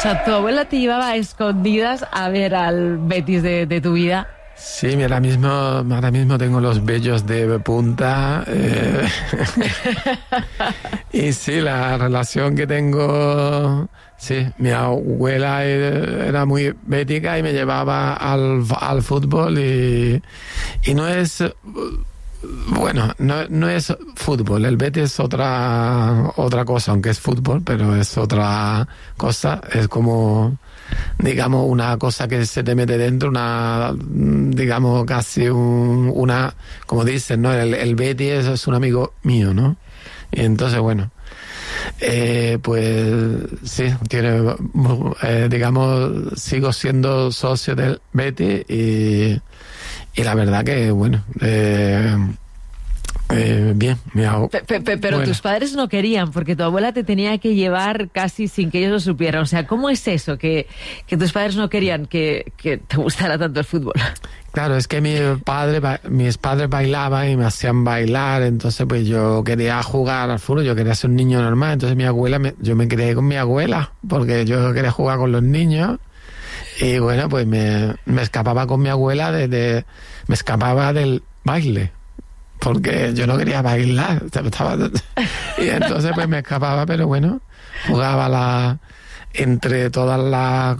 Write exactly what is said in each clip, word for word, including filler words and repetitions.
sea, tu abuela te llevaba a escondidas a ver al Betis de, de tu vida. Sí, ahora mismo, ahora mismo tengo los vellos de punta. Eh, y sí, la relación que tengo... Sí, mi abuela era muy bética y me llevaba al, al fútbol y, y no es... Bueno, no, no es fútbol, el Betis es otra, otra cosa, aunque es fútbol, pero es otra cosa, es como... digamos, una cosa que se te mete dentro, una, digamos, casi un, una, como dicen, ¿no? El, el Betis es un amigo mío, ¿no? Y entonces, bueno, eh, pues sí, tiene, eh, digamos, sigo siendo socio del Betis y, y la verdad que, bueno, eh, Eh, bien, me hago. Pe pe pero bueno. Tus padres no querían, porque tu abuela te tenía que llevar casi sin que ellos lo supieran. O sea, ¿cómo es eso? Que, que tus padres no querían que, que te gustara tanto el fútbol. Claro, es que mi padre, mis padres bailaban y me hacían bailar, entonces pues yo quería jugar al fútbol, yo quería ser un niño normal, entonces mi abuela, me, yo me crié con mi abuela, porque yo quería jugar con los niños. Y bueno, pues me, me escapaba con mi abuela, de, de, me escapaba del baile. Porque yo no quería bailar. Estaba... Y entonces pues me escapaba, pero bueno, jugaba la entre todas las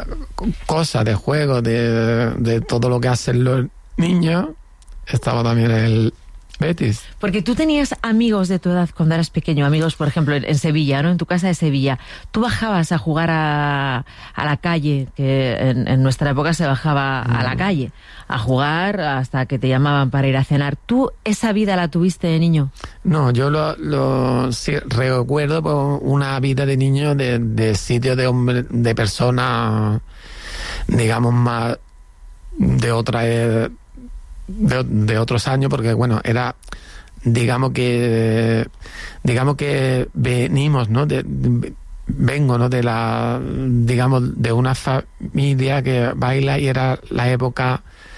cosas de juego, de, de todo lo que hacen los niños, estaba también el Betis. Porque tú tenías amigos de tu edad cuando eras pequeño, amigos, por ejemplo, en, en Sevilla, ¿no? En tu casa de Sevilla. Tú bajabas a jugar a, a la calle, que en, en nuestra época se bajaba mm. a la calle, a jugar hasta que te llamaban para ir a cenar. ¿Tú esa vida la tuviste de niño? No, yo lo, lo sí, recuerdo por una vida de niño de, de sitio de hombre, de personas, digamos, más de otra edad, De, de otros años, porque bueno, era, digamos que, digamos que venimos, ¿no? De, de, vengo, ¿no? De la, digamos, de una familia que baila y era la época